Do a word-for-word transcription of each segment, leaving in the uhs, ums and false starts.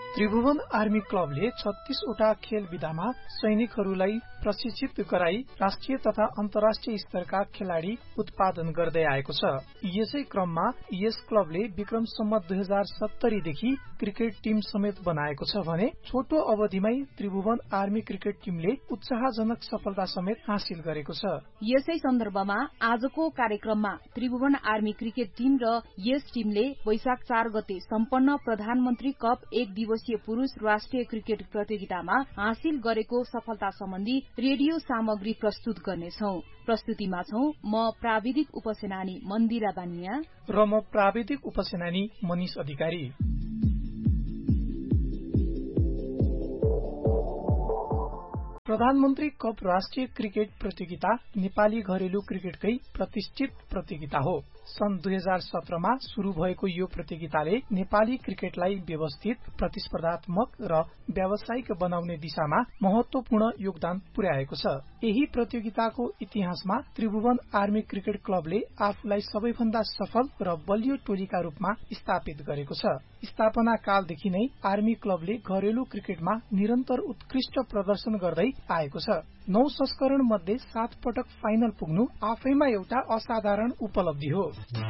Tribhuvan army क्लबले छत्तीसवटा खेल विधामा सैनिकहरूलाई प्रशिक्षित गराई राष्ट्रिय तथा अन्तर्राष्ट्रिय स्तरका खेलाड़ी उत्पादन गर्दै आएको छ। यसै क्रममा यस क्लबले विक्रम सम्मत दुई हजार सत्तरी देखि क्रिकेट टिम समेत बनाएको छ भने छोटो अवधिमै त्रिभुवन आर्मी क्रिकेट टिमले उत्साहजनक सफलता समेत हासिल गरेको छ। यसै सन्दर्भमा आजको कार्यक्रममा त्रिभुवन आर्मी क्रिकेट टिम र यस टिमले वैशाख चार गते सम्पन्न प्रधानमन्त्री कप एक दिवसीय पुरूष राष्ट्रिय क्रिकेट प्रतियोगितामा हासिल गरेको सफलता सम्बन्धी रेडियो सामग्री प्रस्तुत गर्नेछौ। प्रस्तुतिमा छौं म प्राविधिक उपसेनानी मन्दिरा बानिया र म प्राविधिक उपसेनानी मनिष अधिकारी। प्रधानमन्त्री कप राष्ट्रिय क्रिकेट प्रतियोगिता नेपाली घरेलु क्रिकेटकै प्रतिष्ठित प्रतियोगिता हो। सन् दुई हजार सत्रमा शुरू भएको यो प्रतियोगिताले नेपाली क्रिकेटलाई व्यवस्थित, प्रतिस्पर्धात्मक र व्यावसायिक बनाउने दिशामा महत्वपूर्ण योगदान पुर्याएको छ। यही प्रतियोगिताको इतिहासमा त्रिभुवन आर्मी क्रिकेट क्लबले आफूलाई सबैभन्दा सफल र बलियो टोलीका रूपमा स्थापित गरेको छ। स्थापना कालदेखि नै आर्मी क्लबले घरेलु क्रिकेटमा निरन्तर उत्कृष्ट प्रदर्शन गर्दै आएको छ। नौ संस्करण मध्ये सात पटक फाइनल पुग्नु आफैमा एउटा असाधारण उपलब्धि हो।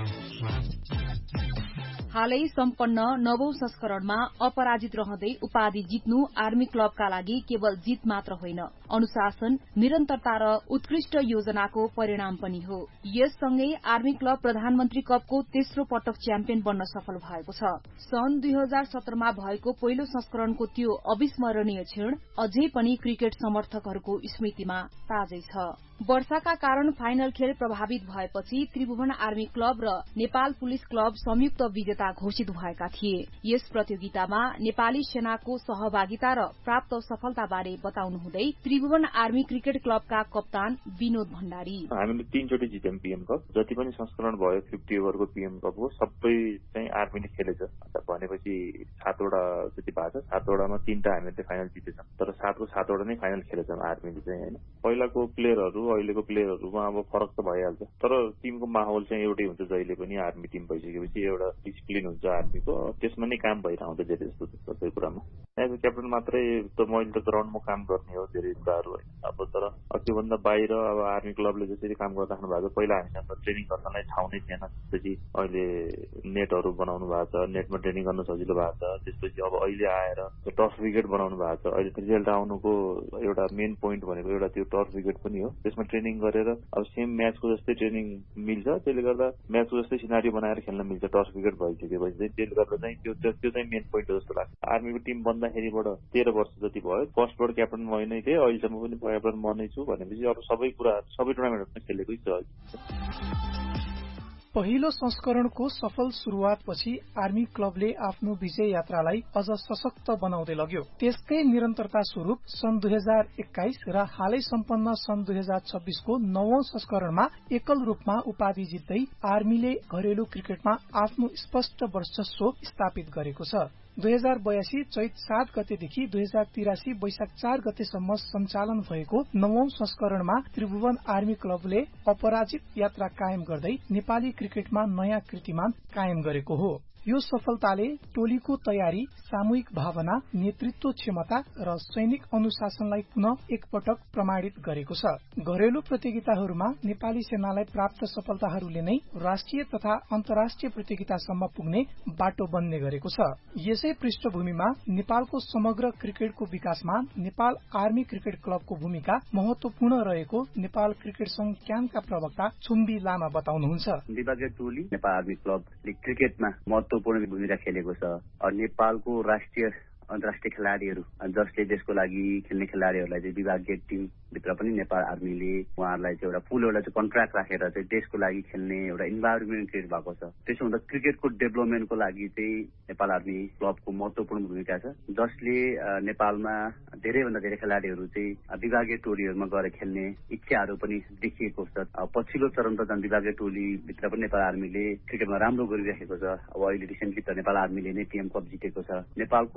हालै सम्पन्न नवौं संस्करणमा अपराजित रहँदै उपाधि जित्नु आर्मी क्लबका लागि केवल जित मात्र होइन, अनुशासन, निरन्तरता र उत्कृष्ट योजनाको परिणाम पनि हो। यससँगै आर्मी क्लब प्रधानमन्त्री कपको तेस्रो पटक च्याम्पियन बन्न सफल भएको छ। सन् दुई हजार सत्रमा भएको पहिलो संस्करणको त्यो अविस्मरणीय क्षण अझै पनि क्रिकेट समर्थकहरूको स्मृतिमा ताजै छ। वर्षाका कारण फाइनल खेल प्रभावित भएपछि त्रिभुवन आर्मी क्लब र नेपाल पुलिस क्लब संयुक्त विजेता घोषित भएका थिए। यस प्रतियोगितामा नेपाली सेनाको सहभागिता र प्राप्त सफलताबारे बताउनुहुँदै त्रिभुवन आर्मी क्रिकेट क्लबका कप्तान विनोद भण्डारी। हामीले तीनचोटि जित्यौं पीएम कप। जति पनि संस्करण भयो फिफ्टी ओभरको पीएम कप हो, सबै चाहिँ आर्मीले खेलेछ। भनेपछि सातवटा जति भएको छ, सातवटामा तीनटा हामीले फाइनल जितेछौँ, तर सातको सातवटा नै फाइनल खेलेछौँ आर्मीले चाहिँ होइन। पहिलाको प्लेयरहरू अहिलेको प्लेयरहरूमा अब फरक त भइहाल्छ, तर टिमको माहौल चाहिँ एउटै हुन्छ। जहिले पनि आर्मी टिम भइसकेपछि एउटा डिसिप्लिन हुन्छ आर्मीको, त्यसमा नै काम भइरहन्छ धेरै जस्तो सबै कुरामा। एज अ क्याप्टन मात्रै त मैले त ग्राउन्डमा काम गर्ने हो धेरै कुराहरू होइन। अब तर त्योभन्दा बाहिर अब आर्मी क्लबले जसरी काम गरिराख्नु भएको छ, पहिला हामीसँग ट्रेनिङ गर्नलाई ठाउँ नै थिएन। त्यसपछि अहिले नेटहरू बनाउनु भएको छ, नेटमा ट्रेनिङ गर्न सजिलो भएको छ। त्यसपछि अब अहिले आएर टर्फ विकेट बनाउनु भएको छ। अहिले रिजल्ट आउनुको एउटा मेन पोइन्ट भनेको एउटा त्यो टर्फ विकेट पनि हो। त्यसमा ट्रेनिङ गरेर अब सेम म्याचको जस्तै ट्रेनिङ मिल्छ, त्यसले गर्दा म्याचको जस्तै सिनारियो बनाएर खेल्न मिल्छ। टर्फ विकेट भइसकेपछि चाहिँ त्यसले गर्दा चाहिँ त्यो त्यो चाहिँ मेन पोइन्ट हो जस्तो लाग्छ। आर्मीको टिम बन्दाखेरिबाट तेह्र वर्ष जति भयो, फर्स्टबाट क्याप्टन म नै थिएँ, अहिलेसम्म पनि क्याप्टन म नै छु भनेपछि अब सबै कुरा सबै टुर्नामेन्टहरूमा खेलेकै छ। पहिलो संस्करणको सफल शुरूआतपछि आर्मी क्लबले आफ्नो विजय यात्रालाई अझ सशक्त बनाउँदै लग्यो। त्यसकै निरन्तरता स्वरूप सन् दुई हजार एक्काइस र हालै सम्पन्न सन् दुई हजार छब्बीसको नवौं संस्करणमा एकल रूपमा उपाधि जित्दै आर्मीले घरेलु क्रिकेटमा आफ्नो स्पष्ट वर्चस्व स्थापित गरेको छ। दुई हजार बयासी चैत सात गतेदेखि दुई हजार तिरासी वैशाख चार गतेसम्म सञ्चालन भएको नवौं संस्करणमा त्रिभुवन आर्मी क्लबले अपराजित यात्रा कायम गर्दै नेपाली क्रिकेटमा नयाँ कीर्तिमान कायम गरेको हो। यो सफलताले टोलीको तयारी, सामूहिक भावना, नेतृत्व क्षमता र सैनिक अनुशासनलाई पुनः एकपटक प्रमाणित गरेको छ। घरेलु प्रतियोगिताहरूमा नेपाली सेनालाई प्राप्त सफलताहरूले नै राष्ट्रिय तथा अन्तर्राष्ट्रिय प्रतियोगितासम्म पुग्ने बाटो बन्ने गरेको छ। यसै पृष्ठभूमिमा नेपालको समग्र क्रिकेटको विकासमा नेपाल आर्मी क्रिकेट क्लबको भूमिका महत्वपूर्ण रहेको नेपाल क्रिकेट संघ क्यानका प्रवक्ता छुम्बी लामा बताउनुहुन्छ। विभागीय टोली नेपाल आर्मी क्लबले क्रिकेटमा महत्वपूर्ण भूमिका खेलेको छ। नेपालको राष्ट्रिय अन्तर्राष्ट्रिय खेलाड़ीहरू जसले देशको लागि खेल्ने खेलाड़ीहरूलाई चाहिँ विभागीय टिम भित्र पनि नेपाल आर्मीले उहाँहरूलाई चाहिँ एउटा फुल एउटा चाहिँ कन्ट्र्याक्ट राखेर चाहिँ देशको लागि खेल्ने एउटा इन्भाइरोमेन्ट क्रिएट भएको छ। त्यसो हुँदा क्रिकेटको डेभलपमेन्टको लागि चाहिँ नेपाल आर्मी क्लबको महत्वपूर्ण भूमिका छ, जसले नेपालमा धेरैभन्दा धेरै खेलाड़ीहरू चाहिँ विभागीय टोलीहरूमा गएर खेल्ने इच्छाहरू पनि देखिएको छ। पछिल्लो चरण त झन् विभागीय टोलीभित्र पनि नेपाल आर्मीले क्रिकेटमा राम्रो गरिराखेको छ। अब अहिले रिसेन्टली त नेपाल आर्मीले नै पीएम कप जितेको छ। नेपालको क्रिकेट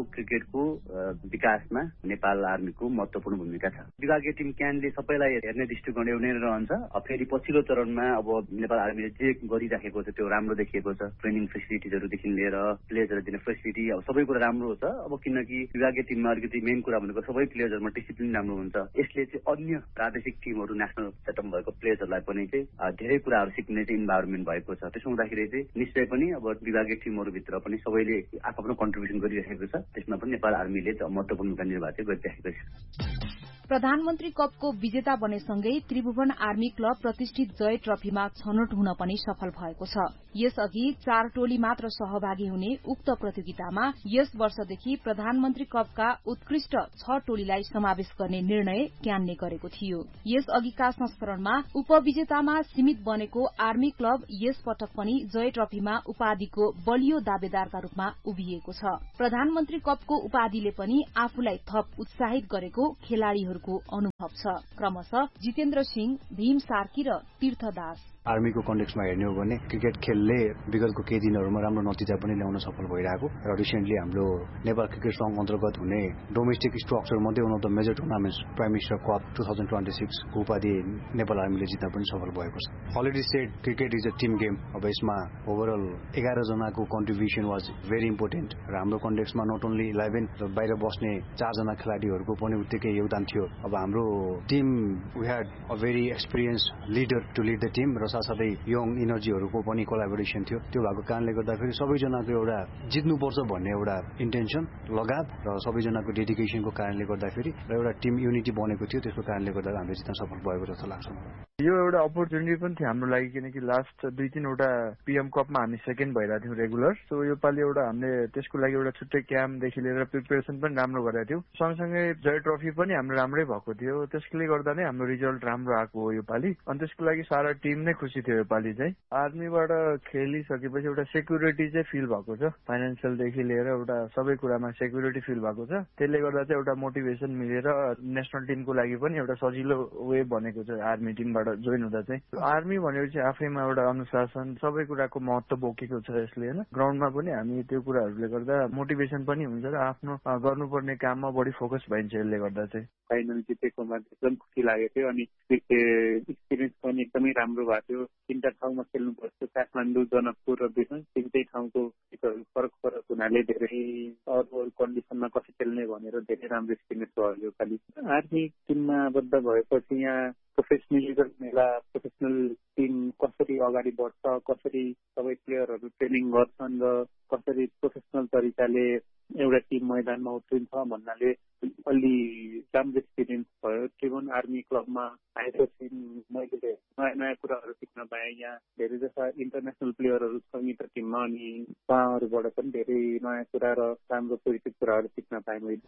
खेलको विकासमा नेपाल आर्मीको महत्वपूर्ण भूमिका छ। विभागीय टिम क्यानले सबैलाई हेर्ने दृष्टिकोण एउटै रहन्छ। फेरि पछिल्लो चरणमा अब नेपाल आर्मीले जे गरिराखेको छ त्यो राम्रो देखिएको छ। ट्रेनिङ फेसिलिटिजहरूदेखि लिएर प्लेयर्सहरू दिने फेसिलिटी अब सबै कुरा राम्रो छ। अब किनकि विभागीय टिममा अलिकति मेन कुरा भनेको सबै प्लेयर्सहरूमा डिसिप्लिन राम्रो हुन्छ। यसले चाहिँ अन्य प्रादेशिक टिमहरू नेसनल सेटअप भएको प्लेयर्सहरूलाई पनि चाहिँ धेरै कुराहरू सिक्ने चाहिँ इन्भाइरोमेन्ट भएको छ। त्यसो हुँदाखेरि चाहिँ निश्चय पनि अब विभागीय टिमहरूभित्र पनि सबैले आफ्नो कन्ट्रिब्युसन गरिरहेको छ। त्यसमा पनि नेपाल आर्मीले महत्वपूर्ण भूमिका निर्वाह गरिरहेको छ। प्रधानमन्त्री कपको विजेता बनेसँगै त्रिभुवन आर्मी क्लब प्रतिष्ठित जय ट्रफीमा छनौट हुन पनि सफल भएको छ। यसअघि चार टोली मात्र सहभागी हुने उक्त प्रतियोगितामा यस वर्षदेखि प्रधानमन्त्री कपका उत्कृष्ट छ टोलीलाई समावेश गर्ने निर्णय क्यानले गरेको थियो। यसअघिका संस्करणमा उपविजेतामा सीमित बनेको आर्मी क्लब यस पटक पनि जय ट्रफीमा उपाधिको बलियो दावेदारका रूपमा उभिएको छ। प्रधानमन्त्री कपको उपाधिले पनि आफूलाई थप उत्साहित गरेको खेलाड़ीहरूको अनुभव छ। क्रमशः जितेन्द्र सिंह, भीम सार्की र तीर्थदास। आर्मीको कन्टेक्समा हेर्ने हो भने क्रिकेट खेलले विगतको केही दिनहरूमा राम्रो नतिजा पनि ल्याउन सफल भइरहेको र रिसेन्टली हाम्रो नेपाल क्रिकेट संघ अन्तर्गत हुने डोमेस्टिक स्ट्रक्चर मध्ये one of the major tournaments prime minister cup two thousand twenty six उपाधि नेपाल आर्मीले जित्न पनि सफल भएको छ। Already shed cricket is a team game. अब यसमा ओभरअल एघार जनाको कन्ट्रिब्युसन वाज भेरी इम्पोर्टेन्ट र हाम्रो कन्टेक्समा नट ओन्ली इलेभेन र बाहिर बस्ने चारजना खेलाडीहरूको पनि उत्तिकै योगदान थियो। अब हाम्रो team we had a very experience leader to lead the team र साथसाथै यङ इनर्जीहरूको पनि कोलाबोरेसन थियो। त्यो भएको कारणले गर्दाखेरि सबैजनाको एउटा जित्नुपर्छ भन्ने एउटा इन्टेन्सन लगाव र सबैजनाको डेडिकेसनको कारणले गर्दाखेरि र एउटा टिम युनिटी बनेको थियो। त्यसको कारणले गर्दा हामीले जित्न सफल भएको जस्तो लाग्छ मलाई। यो एउटा अपर्च्युनिटी पनि थियो हाम्रो लागि किनकि लास्ट दुई तीनवटा पीएम कपमा हामी सेकेन्ड भइरहेको थियौँ रेगुलर। सो यो पालि एउटा हामीले त्यसको लागि एउटा छुट्टै क्याम्पदेखि लिएर प्रिपेरेसन पनि राम्रो गरेका थियौँ। सँगसँगै जय ट्रफी पनि हाम्रो राम्रै भएको थियो। त्यसले गर्दा नै हाम्रो रिजल्ट राम्रो आएको हो यो पालि। अनि त्यसको लागि सारा टिम नै खुसी थियो यो पालि चाहिँ। आर्मीबाट खेलिसकेपछि एउटा सेक्युरिटी चाहिँ फिल भएको छ। फाइनेन्सियलदेखि लिएर एउटा सबै कुरामा सेक्युरिटी फिल भएको छ। त्यसले गर्दा चाहिँ एउटा मोटिभेसन मिलेर नेसनल टिमको लागि पनि एउटा सजिलो वे बनेको छ आर्मी टिमबाट जोइन हुँदा चाहिँ। आर्मी भनेपछि आफैमा एउटा अनुशासन सबै कुराको महत्व बोकेको छ यसले होइन। ग्राउन्डमा पनि हामी त्यो कुराहरूले गर्दा मोटिभेसन पनि हुन्छ र आफ्नो गर्नुपर्ने काममा बढी फोकस भइन्छ यसले गर्दा चाहिँ। फाइनल जितेकोमा एकदम खुसी लागेको थियो अनि एक्सपिरियन्स पनि एकदमै राम्रो भएको थियो। तीनटा ठाउँमा खेल्नु पर्थ्यो, काठमाडौँ, जनकपुर र बिरगञ्ज। तिनटै ठाउँको फरक फरक हुनाले धेरै अरू अरू कन्डिसनमा कसरी खेल्ने भनेर धेरै राम्रो एक्सपिरियन्स भयो यो पालि। आर्मी टिममा आबद्ध भएपछि यहाँ प्रोफेसनलिजम मेला प्रोफेसनल टिम कसरी अगाडि बढ्छ, कसरी सबै प्लेयरहरू ट्रेनिङ गर्छन् र कसरी प्रोफेसनल तरिकाले एउटा टिम मैदानमा उत्रिन्छ भन्नाले अलि राम्रो एक्सपिरियन्स भयो। त्रिभुवन आर्मी क्लबमा आएपछि मैले नयाँ नयाँ कुराहरू सिक्न पाएँ। यहाँ धेरै जस्ता इन्टरनेसनल प्लेयरहरू छ मित्र टिममा अनि उहाँहरूबाट पनि धेरै नयाँ कुरा र राम्रो पोजिटिभ कुराहरू सिक्न पाएँ मैले।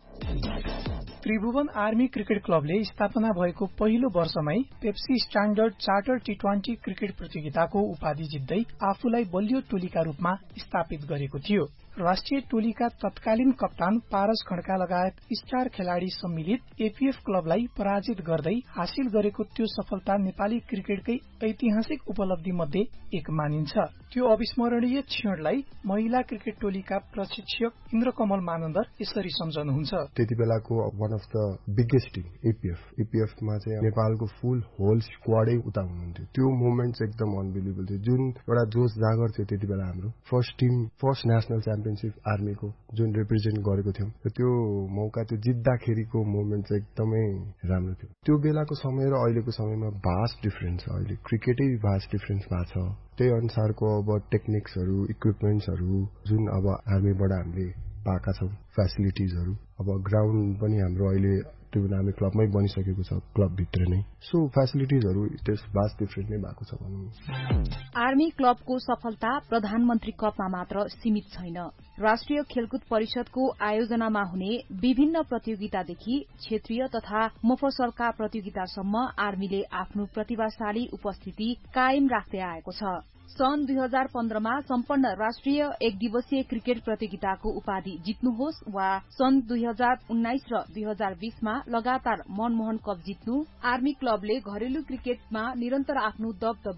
त्रिभुवन आर्मी क्रिकेट क्लबले स्थापना भएको पहिलो वर्षमै Pepsi standard charter T twenty cricket प्रतियोगिताको उपाधि जित्दै आफूलाई बलियो टोलीका रूपमा स्थापित गरेको थियो। राष्ट्रिय टोलीका तत्कालीन कप्तान पारस खड्का लगायत स्टार खेलाड़ी सम्मिलित एपीएफ क्लबलाई पराजित गर्दै हासिल गरेको त्यो सफलता नेपाली क्रिकेटकै ऐतिहासिक उपलब्धि मध्ये एक मानिन्छ। त्यो अविस्मरणीय क्षणलाई महिला क्रिकेट टोलीका प्रशिक्षक इन्द्रकमल मानन्दर यसरी सम्झनुहुन्छ। त्यति बेलाको one of the biggest team APF एपीएफमा चाहिँ नेपालको फुल होल स्क्वाडै उता हुनुहुन्थ्यो। त्यो मोमेन्ट चाहिँ एकदम अनबिलिभेबल थियो। जुन एउटा जोस जागर थियो त्यति बेला हाम्रो first team first national championship आर्मीको जुन रिप्रेजेन्ट गरेको थियौँ त्यो मौका त्यो जित्दाखेरिको मोमेन्ट चाहिँ एकदमै राम्रो थियो। त्यो बेलाको समय र अहिलेको समयमा भास्ट डिफरेन्स छ। अहिले क्रिकेटै भास्ट डिफरेन्स भएको छ। त्यही अनुसारको अब टेक्निक्सहरू इक्विपमेन्ट्सहरू जुन अब आर्मीबाट हामीले पाएका छौँ फेसिलिटिजहरू अब ग्राउन्ड पनि हाम्रो अहिले त्यो आर्मी क्लबमै बनिसकेको छ क्लबभित्र नै। सो फेसिलिटिजहरू त्यस भास्ट डिफरेन्ट नै भएको छ भनौँ। आर्मी क्लबको सफलता प्रधानमन्त्री कपमा मात्र सीमित छैन। राष्ट्रिय खेलकुद परिषदको आयोजनामा हुने विभिन्न प्रतियोगितादेखि क्षेत्रीय तथा मफसलका प्रतियोगितासम्म आर्मीले आफ्नो प्रतिभाशाली उपस्थिति कायम राख्दै आएको छ। सन् दुई हजार पन्ध्रमा सम्पन्न राष्ट्रिय एक दिवसीय क्रिकेट प्रतियोगिताको उपाधि जित्नुहोस् वा सन् दुई हजार उन्नाइस र दुई हजार बीसमा लगातार मनमोहन कप जित्नु आर्मी क्लबले घरेलु क्रिकेटमा निरन्तर आफ्नो दबदबा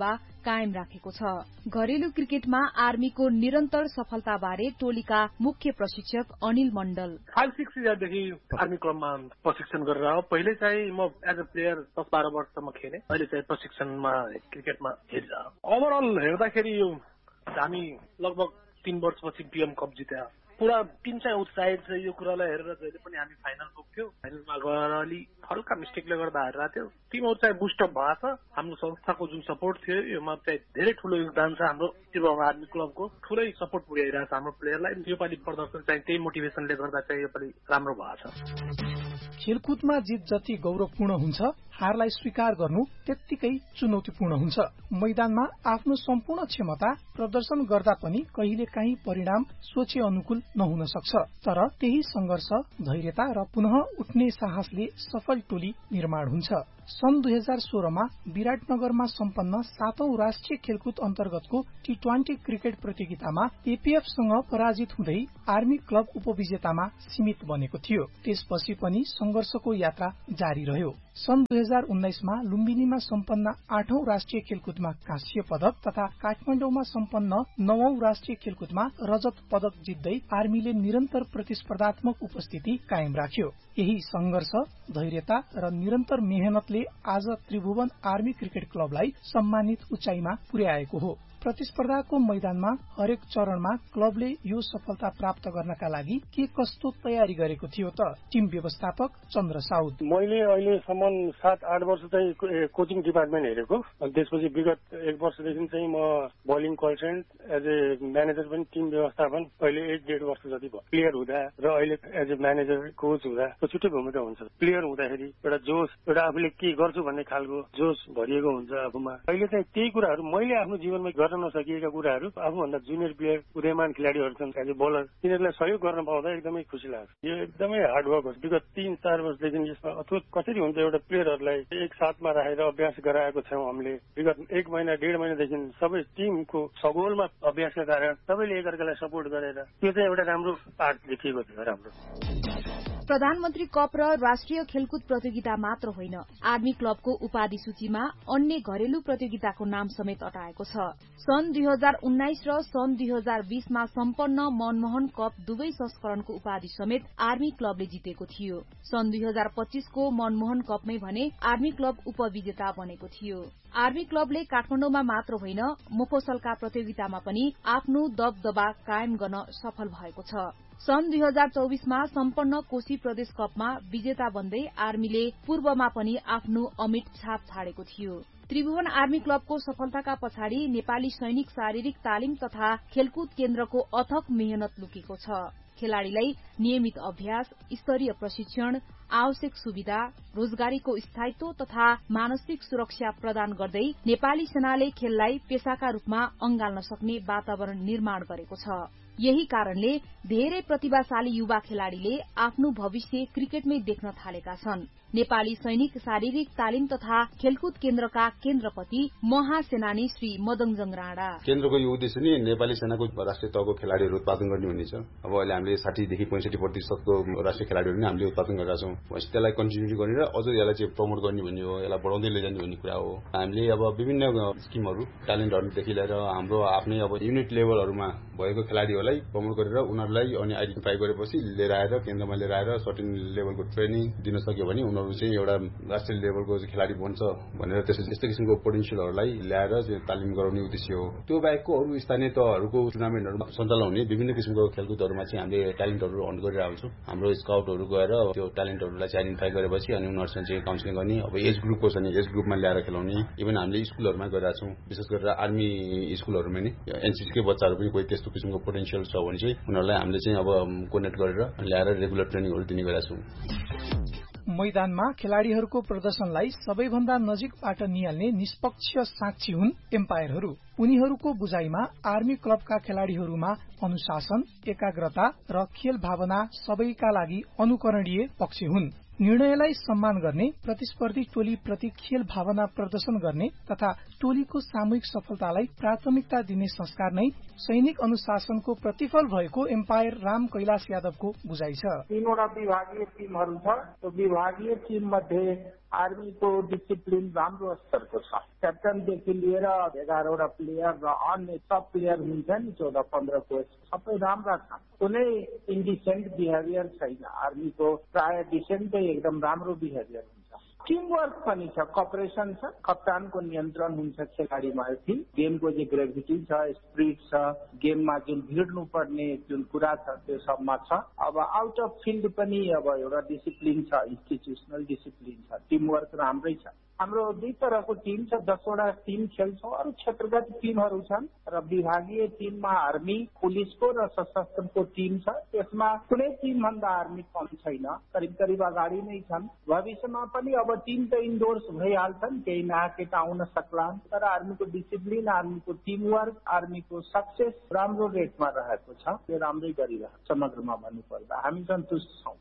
कायम राखेको छ। घरेलु क्रिकेटमा आर्मीको निरन्तर सफलताबारे टोलीका मुख्य प्रशिक्षक अनिल मण्डल। फाइभ सिक्स इयरदेखि आर्मी क्लबमा प्रशिक्षण गरेर हो। पहिले चाहिँ म एज अ प्लेयर दस बाह्र वर्षसम्म खेलेँ। अहिले चाहिँ प्रशिक्षणमा क्रिकेटमा हेरिरह। ओभरअल हेर्दाखेरि यो हामी लगभग तीन वर्षपछि पिएम कप जित्या। पुरा टिम चाहिँ उत्साहित छ। यो कुरालाई हेरेर जहिले पनि हामी फाइनल पुग्थ्यौँ। फाइनलमा गएर अलि हल्का मिस्टेकले गर्दा हारेर थियो। टिमहरू चाहिँ बुस्टअप भएको छ। हाम्रो संस्थाको जुन सपोर्ट थियो योमा चाहिँ धेरै ठुलो योगदान छ। हाम्रो त्रिभुवन आर्मी क्लबको ठुलै सपोर्ट पुर्याइरहेको छ हाम्रो प्लेयरलाई। योपालि प्रदर्शन चाहिँ त्यही मोटिभेसनले गर्दा चाहिँ योपालि राम्रो भएको छ। खेलकुदमा जित जति गौरवपूर्ण हुन्छ, हारलाई स्वीकार गर्नु त्यत्तिकै चुनौतीपूर्ण हुन्छ। मैदानमा आफ्नो सम्पूर्ण क्षमता प्रदर्शन गर्दा पनि कहिलेकाहीँ परिणाम सोचे अनुकूल नहुन सक्छ। तर त्यही संघर्ष, धैर्यता र पुनः उठ्ने साहसले सफल टोली निर्माण हुन्छ। सन् दुई हजार सोह्रमा विराटनगरमा सम्पन्न सातौं राष्ट्रिय खेलकुद अन्तर्गतको टी ट्वेन्टी क्रिकेट प्रतियोगितामा एपीएफसँग पराजित हुँदै आर्मी क्लब उपविजेतामा सीमित बनेको थियो। त्यसपछि पनि संघर्षको यात्रा जारी रह्यो। सन् दुई हजार उन्नाइसमा लुम्बिनीमा सम्पन्न आठौं राष्ट्रिय खेलकुदमा काँस्य पदक तथा काठमाडौँमा सम्पन्न नवौं राष्ट्रिय खेलकुदमा रजत पदक जित्दै आर्मीले निरन्तर प्रतिस्पर्धात्मक उपस्थिति कायम राख्यो। यही संघर्ष, धैर्यता र निरन्तर मेहनतले आज त्रिभुवन आर्मी क्रिकेट क्लबलाई सम्मानित उचाइमा पुर्याएको हो। प्रतिस्पर्धाको मैदानमा हरेक चरणमा क्लबले यो सफलता प्राप्त गर्नका लागि के कस्तो तयारी गरेको थियो त? टिम व्यवस्थापक चन्द्र साउद। मैले अहिलेसम्म सात आठ वर्ष चाहिँ कोचिङ डिपार्टमेन्ट हेरेको। त्यसपछि विगत एक वर्षदेखि चाहिँ म bowling consultant as a manager पनि टिम व्यवस्थापन अहिले एक डेढ वर्ष जति भयो। प्लेयर हुँदा र अहिले एज ए म्यानेजर कोच हुँदा छुट्टै भूमिका हुन्छ। प्लेयर हुँदाखेरि एउटा जोस, एउटा आफूले के गर्छु भन्ने खालको जोस भरिएको हुन्छ आफूमा। अहिले चाहिँ त्यही कुराहरू मैले आफ्नो जीवनमा गर्न नसकिएका कुराहरू आफूभन्दा जुनियर प्लेयर उदयमान खेलाडीहरू छन् एज ए बलर, तिनीहरूलाई सहयोग गर्न पाउँदा एकदमै खुसी लाग्छ। यो एकदमै हार्डवर्क हो। विगत तीन चार वर्षदेखि यसमा अथवा कसरी हुन्छ एउटा प्लेयरहरूलाई एक साथमा राखेर अभ्यास गराएको छौँ हामीले। विगत एक महिना डेढ महिनादेखि सबै टिमको सगोलमा अभ्यासका कारण सबैले एकअर्कालाई सपोर्ट गरेर त्यो चाहिँ एउटा राम्रो पार्ट देखिएको थियो। राम्रो प्रधानमन्त्री कप र राष्ट्रिय खेलकुद प्रतियोगिता मात्र होइन, आर्मी क्लबको उपाधि सूचीमा अन्य घरेलु प्रतियोगिताको नाम समेत अटाएको छ। सन् दुई हजार उन्नाइस र सन् दुई हजार बीसमा सम्पन्न मनमोहन कप दुवै संस्करणको उपाधि समेत आर्मी क्लबले जितेको थियो। सन् दुई हजार पच्चीसको मनमोहन कपमै भने आर्मी क्लब उपविजेता बनेको थियो। आर्मी क्लबले काठमाडौँमा मात्र होइन, मोफोसलका प्रतियोगितामा पनि आफ्नो दबदबा कायम गर्न सफल भएको छ। सन् दुई हजार चौबिसमा सम्पन्न कोशी प्रदेश कपमा विजेता बन्दै आर्मीले पूर्वमा पनि आफ्नो अमिट छाप छाडेको थियो। त्रिभुवन आर्मी क्लबको सफलताका पछाडि नेपाली सैनिक शारीरिक तालिम तथा खेलकुद केन्द्रको अथक मेहनत लुकेको छ। खेलाड़ीलाई नियमित अभ्यास, स्तरीय प्रशिक्षण, आवश्यक सुविधा, रोजगारीको स्थायित्व तथा मानसिक सुरक्षा प्रदान गर्दै नेपाली सेनाले खेललाई पेशाका रूपमा अँगाल्न सक्ने वातावरण निर्माण गरेको छ। यही कारणले धेरै प्रतिभाशाली युवा खेलाड़ीले आफ्नो भविष्य क्रिकेटमै देख्न थालेका छन्। नेपाली सैनिक शारीरिक तालिम तथा खेलकुद केन्द्रका केन्द्रपति महासेनानी श्री मदङजङ राणा। केन्द्रको यो उद्देश्य नि नेपाली सेनाको राष्ट्रिय तहको खेलाड़ीहरू उत्पादन गर्ने हुनेछ। अब अहिले हामीले साठीदेखि पैंसठी प्रतिशतको राष्ट्रिय खेलाड़ीहरू नै हामीले उत्पादन गरेका छौँ। त्यसलाई कन्टिन्यू गरेर अझ यसलाई चाहिँ प्रमोट गर्ने भन्ने हो, यसलाई बढाउँदै लैजाने भन्ने कुरा हो। हामीले अब विभिन्न स्किमहरू, ट्यालेन्टहरूदेखि लिएर हाम्रो आफ्नै अब युनिट लेभलहरूमा भएको खेलाड़ीहरूलाई प्रमोट गरेर उनीहरूलाई अनि आइडेन्टिफाई गरेपछि लिएर आएर केन्द्रमा लिएर आएर सर्टेन लेभलको ट्रेनिङ दिन सक्यो भने उनीहरू चाहिँ एउटा राष्ट्रिय लेभलको खेलाड़ी बन्छ भनेर त्यसपछि यस्तो किसिमको पोटेन्सियलहरूलाई ल्याएर तालिम गराउने उद्देश्य हो। त्यो बाहेकको अरू स्थानीय तहहरूको टुर्नामेन्टहरूमा सञ्चालन हुने विभिन्न किसिमको खेलकुदहरूमा चाहिँ हामीले ट्यालेन्टहरू अन्ड गरिरहेको छौँ। हाम्रो स्काउटहरू गएर त्यो ट्यालेन्टहरूलाई चाहिँ आइडेन्टिफाई गरेपछि अनि उनीहरूसँग चाहिँ काउन्सिलिङ गर्ने। अब एज ग्रुपको छ नि एज ग्रुपमा ल्याएर खेलाउने। इभन हामीले स्कुलहरूमा गरिरहेको छौँ, विशेष गरेर आर्मी स्कुलहरूमा नि एनसीसीकै बच्चाहरू पनि कोही त्यस्तो किसिमको पोटेन्सियल छ भने चाहिँ उनीहरूलाई हामीले चाहिँ अब कोर्डिनेट गरेर ल्याएर रेगुलर ट्रेनिङहरू दिने गरेका छौँ। मैदानमा खेलाड़ीहरूको प्रदर्शनलाई सबैभन्दा नजिकबाट निहाल्ने निष्पक्ष साक्षी हुन् एम्पायरहरू। उनीहरूको बुझाइमा आर्मी क्लबका खेलाड़ीहरूमा अनुशासन, एकाग्रता र खेल भावना सबैका लागि अनुकरणीय पक्ष हुन्। निर्णयलाई सम्मान गर्ने, प्रतिस्पर्धी टोली प्रति खेल भावना प्रदर्शन गर्ने तथा टोलीको सामूहिक सफलतालाई प्राथमिकता दिने संस्कार नै सैनिक अनुशासनको प्रतिफल भएको एम्पायर राम कैलाश यादवको बुझाइ छ। तीनवटा विभागीय टिमहरू छ। त्यो विभागीय टिम मध्ये आर्मीको डिसिप्लिन राम्रो स्तरको छ। क्याप्टनदेखि लिएर एघारवटा प्लेयर र अन्य सब प्लेयर हुन्छ नि चौध पन्ध्र कोच सबै राम्रा छन्। कुनै इन्डिसेन्ट बिहेभियर छैन। आर्मीको प्राय डिसेन्टै एकदम राम्रो बिहेभियर हुन्छ। टिमवर्क पनि छ, कपरेसन छ, कप्तानको नियन्त्रण हुन्छ खेलाडीमाथि। गेमको जो ग्रेभिटी छ, स्पिरिट छ, गेममा जुन भिड्नु पर्ने जुन कुरा छ त्यो सबमा छ। अब आउट अफ फिल्ड पनि अब एउटा डिसिप्लिन छ, इन्स्टिट्युसनल डिसिप्लिन छ, टिमवर्क राम्रै छ। हाम्रो दुई तरहको टिम छ, दसवटा टिम खेल्छौँ, अरू क्षेत्रगत टिमहरू छन् र विभागीय टिममा आर्मी, पुलिसको र सशस्त्रको टिम छ। त्यसमा कुनै टिमभन्दा आर्मी कम छैन, करिब करिब अगाडि नै छन्। भविष्यमा पनि अब टिम त इन्डोर्स भइहाल्छन्, केही नयाँ केटा आउन सक्लान्, तर आर्मीको डिसिप्लिन, आर्मीको टिमवर्क, आर्मीको सक्सेस राम्रो रेटमा रहेको छ। त्यो राम्रै गरिरहेको समग्रमा भन्नुपर्दा हामी सन्तुष्ट छौँ।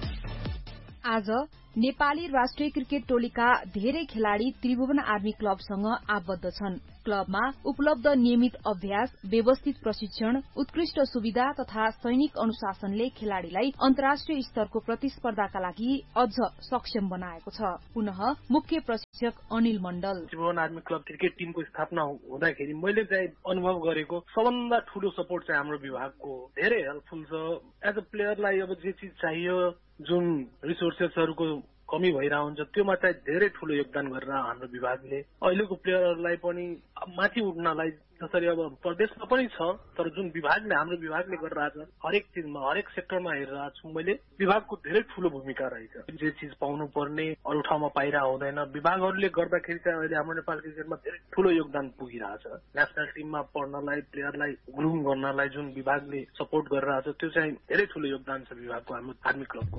आज नेपाली राष्ट्रिय क्रिकेट टोलीका धेरै खेलाड़ी त्रिभुवन आर्मी क्लबसँग आबद्ध छन्। क्लबमा उपलब्ध नियमित अभ्यास, व्यवस्थित प्रशिक्षण, उत्कृष्ट सुविधा तथा सैनिक अनुशासनले खेलाड़ीलाई अन्तर्राष्ट्रिय स्तरको प्रतिस्पर्धाका लागि अझ सक्षम बनाएको छ। पुनः मुख्य प्रशिक्षक अनिल मण्डल। त्रिभुवन आर्मी क्लब क्रिकेट टिमको स्थापना हुँदाखेरि मैले चाहिँ अनुभव गरेको सबभन्दा ठूलो सपोर्ट चाहिँ हाम्रो विभागको धेरै हेल्पफुल छ। एज अ प्लेयरलाई अब जे चिज चाहियो, जुन रिसोर्सेसहरूको कमी भइरहेको हुन्छ त्योमा चाहिँ धेरै ठूलो योगदान गरेर हाम्रो विभागले अहिलेको प्लेयरहरूलाई पनि माथि उठ्नलाई, जसरी अब प्रदेशमा पनि छ, तर जुन विभागले हाम्रो विभागले गरिरहेछ हरेक चिजमा, हरेक सेक्टरमा हेरिरहेको छु मैले, विभागको धेरै ठूलो भूमिका रहेछ। जे चिज पाउनु पर्ने अरू ठाउँमा पाइरहेको हुँदैन। विभागहरूले गर्दाखेरि चाहिँ अहिले हाम्रो नेपाल क्रिकेटमा धेरै ठूलो योगदान पुगिरहेछ। नेसनल टिममा पढ्नलाई, प्लेयरलाई ग्रुम गर्नलाई जुन विभागले सपोर्ट गरिरहेछ त्यो चाहिँ धेरै ठूलो योगदान छ विभागको, हाम्रो आर्मी क्लबको।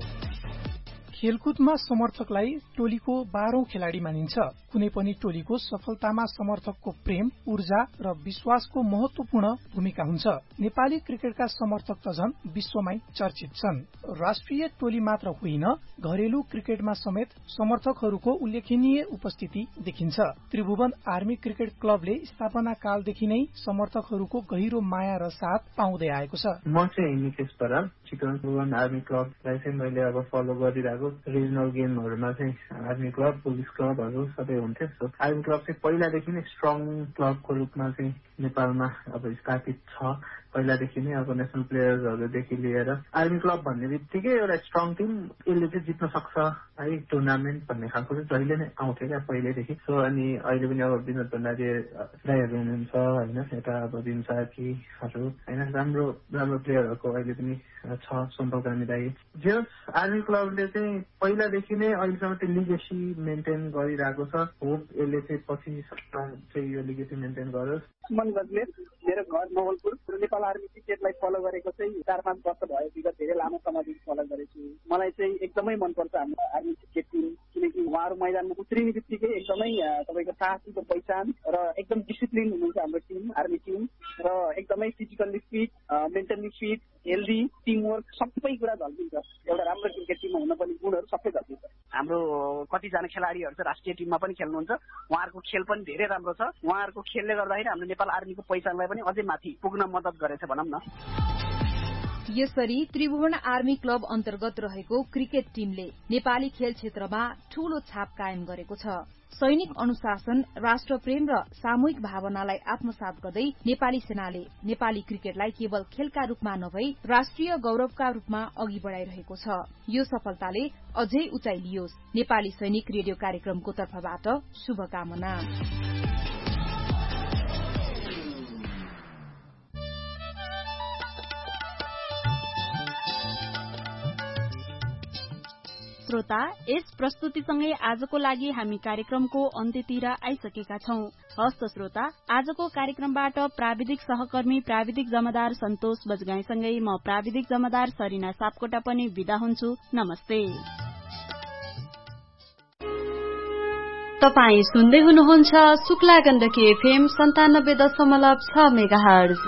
खेलकुदमा समर्थकलाई टोलीको बाह्रौं खेलाड़ी मानिन्छ। कुनै पनि टोलीको सफलतामा समर्थकको प्रेम, ऊर्जा र विश्वासको महत्वपूर्ण भूमिका हुन्छ। नेपाली क्रिकेटका समर्थक त झन् विश्वमै चर्चित छन्। राष्ट्रिय टोली मात्र होइन, घरेलु क्रिकेटमा समेत समर्थकहरूको उल्लेखनीय उपस्थिति देखिन्छ। त्रिभुवन आर्मी क्रिकेट क्लबले स्थापना कालदेखि नै समर्थकहरूको गहिरो माया र साथ पाउँदै आएको छ। म चाहिँ निकेश बराल, त्रिभुवन आर्मी क्लबलाई चाहिँ मैले अब फलो गरिरहेको। रिजनल गेमहरूमा चाहिँ आर्मी क्लब, पुलिस क्लबहरू सबै हुन्थ्यो। सो आर्मी क्लब चाहिँ पहिलादेखि नै स्ट्रङ क्लबको रूपमा चाहिँ नेपालमा अब स्थापित छ। पहिलादेखि नै अब नेसनल प्लेयर्सहरूदेखि लिएर आर्मी क्लब भन्ने बित्तिकै एउटा स्ट्रङ टिम, यसले चाहिँ जित्न सक्छ है टुर्नामेन्ट भन्ने खालको चाहिँ जहिले नै आउँथ्यो क्या पहिल्यैदेखि। सो अनि अहिले पनि अब विनोद भण्डारी दाइहरू हुनुहुन्छ होइन, यता अब दिन साथीहरू होइन, राम्रो राम्रो प्लेयरहरूको अहिले पनि छ, सम्पल कामी दाई। जस आर्मी क्लबले चाहिँ पहिलादेखि नै अहिलेसम्म त्यो लिगेसी मेन्टेन गरिरहेको छ। होप यसले चाहिँ पछि चाहिँ यो लिगेसी मेन्टेन गरोस्। सुमन गजमेर, मेरो घर नवलपुर। नेपाल आर्मी क्रिकेटलाई फलो गरेको चाहिँ चार पाँच वर्ष भयो, विगत धेरै लामो समयदेखि फलो गरेछु। मलाई चाहिँ एकदमै मनपर्छ हाम्रो आर्मी क्रिकेट टिम, किनकि उहाँहरू मैदानमा उत्रिने बित्तिकै एकदमै तपाईँको साहसीको पहिचान र एकदम डिसिप्लिन हुनुहुन्छ हाम्रो टिम, आर्मी टिम, र एकदमै physically fit, mentally fit, healthy, teamwork सबै कुरा झल्किन्छ। एउटा राम्रो क्रिकेट टिममा हुनुपर्ने गुणहरू सबै झल्किन्छ। हाम्रो कतिजना खेलाडीहरू चाहिँ राष्ट्रिय टिममा पनि खेल्नुहुन्छ, उहाँहरूको खेल पनि धेरै राम्रो छ। उहाँहरूको खेलले गर्दाखेरि हाम्रो नेपाल आर्मीको पहिचानलाई पनि अझै माथि पुग्न मद्दत गरेछ भनौँ न। यसरी त्रिभुवन आर्मी क्लब अन्तर्गत रहेको क्रिकेट टिमले नेपाली खेल क्षेत्रमा ठूलो छाप कायम गरेको छ। सैनिक अनुशासन, राष्ट्रप्रेम र सामूहिक भावनालाई आत्मसात गर्दै नेपाली सेनाले नेपाली क्रिकेटलाई केवल खेलका रूपमा नभई राष्ट्रिय गौरवका रूपमा अघि बढ़ाइरहेको छ। यो सफलताले अझै उचाइ लियोस्। नेपाली सैनिक रेडियो कार्यक्रमको तर्फबाट शुभकामना। श्रोता, यस प्रस्तुतिसँगै आजको लागि हामी कार्यक्रमको अन्त्यतिर आइसकेका छौं। हस्त श्रोता, आजको कार्यक्रमबाट प्राविधिक सहकर्मी प्राविधिक जमादार सन्तोष बजगाईसँगै म प्राविधिक जमादार सरिना सापकोटा पनि विदा हुन्छु। नमस्ते। तपाई सुन्दै हुनुहुन्छ शुक्ला गण्डकी एफएम सन्तानब्बे दशमलव छ मेगाहर्ज।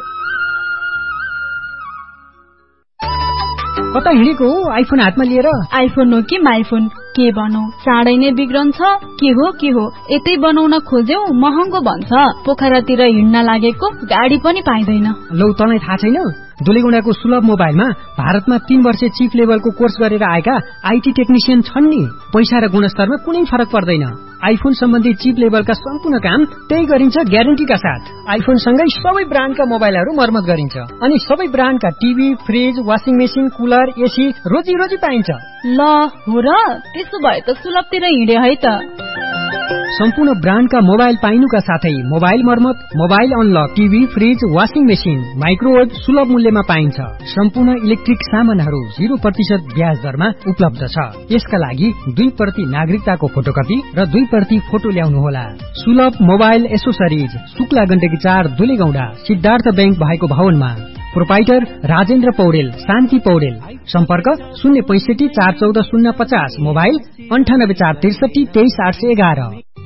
कता हिँडेको हो आइफोन हातमा लिएर? आइफोन हो कि माइफोन, के भनौ, चाँडै नै बिग्रन्छ। के हो के हो, यतै बनाउन खोज्यौ महँगो भन्छ। पोखरातिर हिँड्न लागेको गाडी पनि पाइँदैन। लौ तँलाई थाहा छैन, दुलेगौंडाको सुलभ मोबाइलमा भारतमा तीन वर्ष चिफ लेभलको कोर्स गरेर आएका आईटी टेक्निशियन छन् नि। पैसा र गुणस्तरमा कुनै फरक पर्दैन। आइफोन सम्बन्धी चिप लेभलका सम्पूर्ण काम त्यही गरिन्छ ग्यारेन्टीका साथ। आइफोन सँगै सबै ब्रान्डका मोबाइलहरू मर्मत गरिन्छ अनि सबै ब्रान्डका TV, fridge, washing machine, cooler, AC रोजी रोजी पाइन्छ। ल हो र, त्यसो भए त सुलभतिर हिँडे है त। सम्पूर्ण ब्रान्डका मोबाइल पाइनुका साथै मोबाइल मर्मत, mobile unlock, TV, fridge, washing machine, microwave सुलभ मूल्यमा पाइन्छ। सम्पूर्ण इलेक्ट्रिक सामानहरू जिरो प्रतिशत ब्याज दरमा उपलब्ध छ। यसका लागि दुई प्रति नागरिकताको फोटोकपी र दुई प्रति फोटो ल्याउनुहोला। सुलभ मोबाइल एसोसरिज, शुक्ला गण्डकी चार, दुलेगौंडा, सिद्धार्थ ब्याङ्क भएको भवनमा। प्रोपाइटर राजेन्द्र पौडेल, शान्ति पौडेल। सम्पर्क शून्य पैंसठी चार चौध शून्य पचास, मोबाइल अन्ठानब्बे चार त्रिसठी तेइस आठ सय एघार।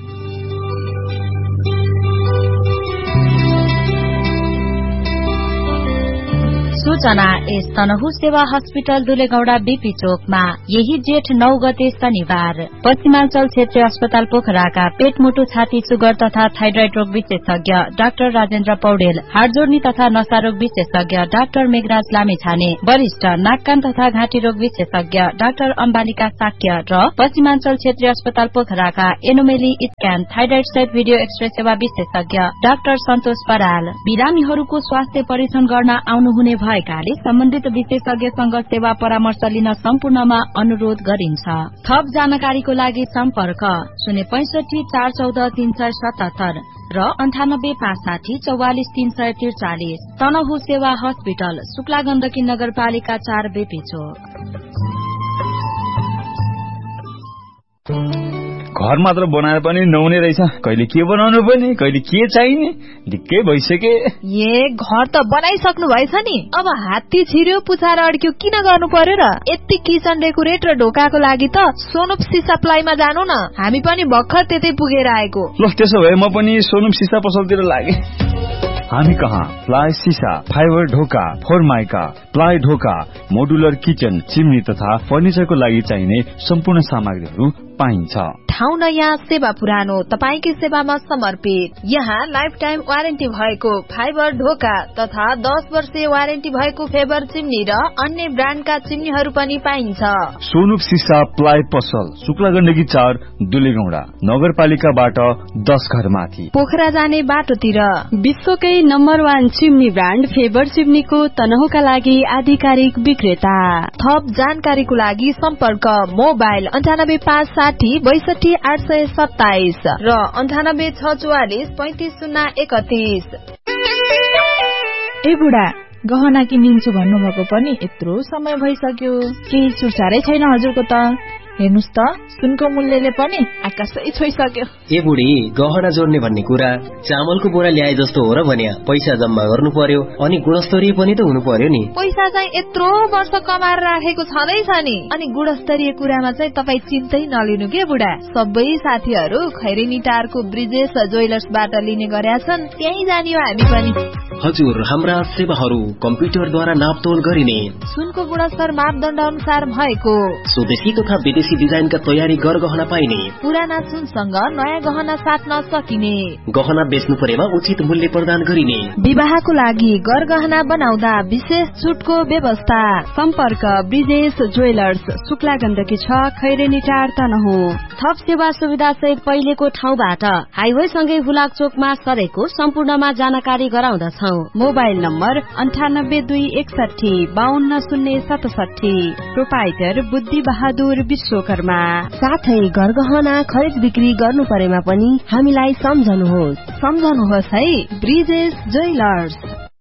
सूचना एस तनहु सेवा हस्पिटल दुलेगौंडा बीपी चोकमा यही जेठ नौ गते शनिबार पश्चिमाञ्चल क्षेत्रीय अस्पताल पोखराका पेट मुटु छाती सुगर तथा थाइरोइड रोग विशेषज्ञ डाक्टर राजेन्द्र पौडेल, हाडजोड्नी तथा नसा रोग विशेषज्ञ डाक्टर मेघराज लामेछाने, वरिष्ठ नाक कान तथा घाँटी रोग विशेषज्ञ डाक्टर अम्बालिका साक्य र पश्चिमाञ्चल क्षेत्रीय अस्पताल पोखराका एनोमेली स्क्यान थाइरोइड सहित भिडियो एक्सरे सेवा विशेषज्ञ डाक्टर सन्तोष पराल। बिरामीहरूको स्वास्थ्य परीक्षण गर्न आउनुहुने भएकाले सम्बन्धित विशेषज्ञसँग सेवा परामर्श लिन सम्पूर्णमा अनुरोध गरिन्छ। थप जानकारीको लागि सम्पर्क शून्य पैंसठी चार चौध तीन सय सतहत्तर र अन्ठानब्बे पाँच साठी चौवालिस तीन सय त्रिचालिस। तनहु सेवा हस्पिटल, शुक्ला गण्डकी नगरपालिका चार, बेपी चोक। घर मात्र बनाएर पनि नहुने रहेछ, कहिले के बनाउनु पर्ने, कहिले के चाहिने, ढिक्कै भइसके। ए घर त बनाइसक्नु भएछ नि, अब हात्ती छिर्यो पुछाएर अड्क्यो किन गर्नु पर्यो र? यति किचन डेकोरेट र ढोकाको लागि त सोनुप सिसा प्लाईमा जानु न, हामी पनि भर्खर त्यतै पुगेर आएको। ल त्यसो भए म पनि सोनुप सिसा पसलतिर लागे। हामी कहाँ प्लाई सिसा, फाइबर ढोका, फोरमाइका, प्लाई ढोका, मोडुलर किचन, चिम्नी तथा फर्निचरको लागि चाहिने सम्पूर्ण सामग्रीहरू पाइन्छ। ठाउँ नयाँ, सेवा पुरानो, तपाईकै सेवामा समर्पित। यहाँ लाइफ टाइम वारेन्टी भएको फाइबर ढोका तथा दस वर्षे वारेन्टी भएको फेबर चिम्नी र अन्य ब्रान्डका चिम्नीहरू पनि पाइन्छ। सोनुप सिसा प्लाई पसल, शुक्ला गण्डकी चार, दुलेगौंडा, नगरपालिकाबाट दस घर माथि, पोखरा जाने बाटोतिर। विश्वकै number one chimney brand favour चिम्नीको तनहुका लागि आधिकारिक विक्रेता। थप जानकारीको लागि सम्पर्क मोबाइल अन्ठानब्बे पाँच साठी बैसठी आठ सय सत्ताइस र अन्ठानब्बे छ चौवालिस पैंतिस शून्य एकतीस। ए बुढा, गहना किनिन्छु भन्नुभएको पनि यत्रो समय भइसक्यो, केही सुरसारै छैन हजुरको त। हेर्नुस् त, सुनको मूल्यले पनि आकाशै छोइसक्यो। ए बुढी, गहना जोड्ने भन्ने कुरा चामलको बोरा ल्याए जस्तो हो र भन्या। पैसा जम्मा गर्नु पर्यो अनि गुणस्तरीय पनि त हुनु पर्यो नि। पैसा चाहिँ यत्रो वर्ष कमाएर राखेको छँदैछ नि, अनि गुणस्तरीय कुरामा चाहिँ तपाई चिन्तै नलिनु के बुढा। सबै साथीहरू खैरेनी टारको ब्रिजेश ज्वेलर्सबाट लिने गरेका छन्, त्यही जाने हो हामी पनि। हजुर, हाम्रा सेवाहरू कम्प्युटरद्वारा नापतोल गरिने, सुनको गुणस्तर मापदण्ड अनुसार भएको, स्वदेशी तथा विदेशी डिजाइनका तयारी गर गहना पाइने, पुराना सुनसँग नयाँ गहना साट्न सकिने, गहना बेच्नु परेमा उचित मूल्य प्रदान गरिने, विवाहको लागि गर गहना बनाउँदा विशेष छुटको व्यवस्था। सम्पर्क ब्रिजेश ज्वेलर्स, शुक्ला गण्डकी छ, खैरेनी टार, तनहु। थप सेवा सुविधा सहित पहिलेको ठाउँबाट हाइवे सँगै हुलाक चोकमा सरेको सम्पूर्णमा जानकारी गराउँदछौ। मोबाइल नम्बर अन्ठानब्बे दुई एकसठी बाहन्न शून्य सतसठी। प्रोपाइटर बुद्धि बहादुर विश्वकर्मा। साथै घर गहना खरिद बिक्री गर्नु परेमा पनि हामीलाई सम्झनुहोस् सम्झनुहोस् है, ब्रिजेश ज्वेलर्स।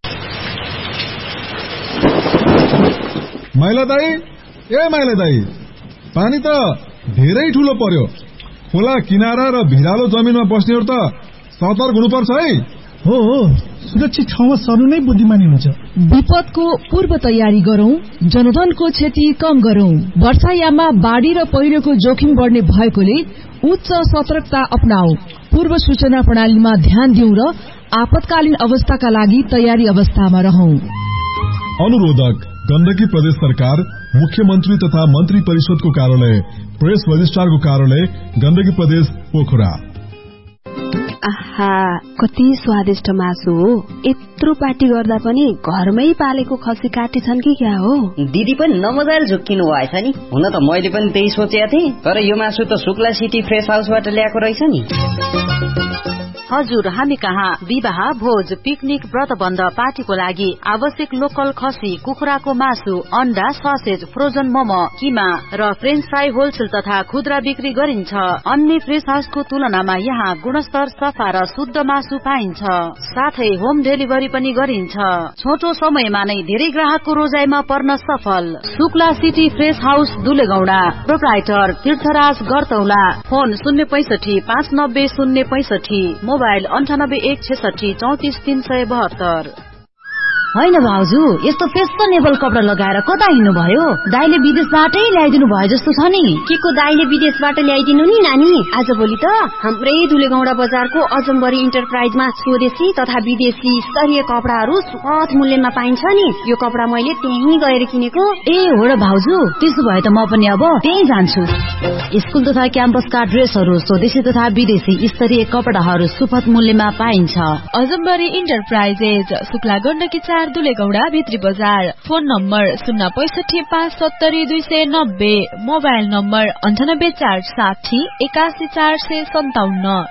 माइला दाई, ए माइला दाई, पानी त धेरै ठूलो पर्यो। खोला किनारा र भिरालो जमिनमा बस्नेहरू त सतर्क हुनुपर्छ है। हो हो, सुरक्षित ठाउँमा सर्नु नै बुद्धिमानी हुन्छ। विपदको पूर्व तयारी गरौं, जनधनको क्षति कम गरौं। वर्षायाममा बाढ़ी र पहिरोको जोखिम बढ्ने भएकोले उच्च सतर्कता अपनाऊ। पूर्व सूचना प्रणालीमा ध्यान दिउँ र आपतकालीन अवस्थाका लागि तयारी अवस्थामा रहौं। अनुरोधक गण्डकी प्रदेश सरकार, मुख्यमन्त्री तथा मन्त्री परिषदको कार्यालय, प्रेस रजिस्ट्रारको कार्यालय, गण्डकी प्रदेश पोखरा। आहा कति स्वादिष्ट मासु हो। यत्रो पार्टी गर्दा पनि घरमै पालेको खसी काटेछन् कि क्या हो? दिदी पनि नमजाले झुक्किनु भएछ नि। हुन त मैले पनि त्यही सोचेको थिएँ, तर यो मासु त शुक्ला सिटी फ्रेस हाउसबाट ल्याएको रहेछ नि। हजुर, हामी कहाँ विवाह, भोज, पिकनिक, व्रतबन्ध, पार्टीको लागि आवश्यक लोकल खसी, कुखुराको मासु, अन्डा, ससेज, फ्रोजन मोमो, किमा र फ्रेन्च फ्राई होलसेल तथा खुद्रा बिक्री गरिन्छ। अन्य फ्रेस हाउसको तुलनामा यहाँ गुणस्तर, सफा र शुद्ध मासु पाइन्छ। साथै होम डेलिभरी पनि गरिन्छ। छोटो समयमा नै धेरै ग्राहकको रोजाइमा पर्न सफल। Shukla city fresh house दुलेगौडा, proprietor तीर्थराज गरतौला। फोन शून्य पैसठी पाँच नब्बे शून्य पैसठी, मोबाइल अन्ठानब्बे एक छेसठी चौतिस तीन सय बहत्तर। होइन भाउजू, यस्तो फेसनेबल कपडा लगाएर कता हिँड्नु भयो? दाइले विदेशबाटै ल्याइदिनु भयो जस्तो छ नि। के को दाइले विदेशबाट ल्याइदिनु नि नानी? आज भोलि त हाम्रै दुलेगौडा बजारको अजम्बरी इन्टरप्राइजमा स्वदेशी तथा विदेशी स्तरीय कपडाहरू सुपथ मूल्यमा पाइन्छ नि। यो कपडा मैले त्यहीँ गएर किनेको। ए हो र भाउजू, त्यसो भए त म पनि अब त्यहीँ जान्छु। स्कुल तथा क्याम्पसका ड्रेसहरू स्वदेशी तथा विदेशी स्तरीय कपडाहरू सुपथ मूल्यमा पाइन्छ। अजम्बरी इन्टरप्राइजेज, शुक्ला गण्डकी चार, दुलेगौडा भित्री बजार। फोन नम्बर शून्य पैसठी पाँच सत्तरी दुई सय नब्बे, मोबाइल नम्बर अन्ठानब्बे चार साठी एकासी चार सय सन्ताउन्न।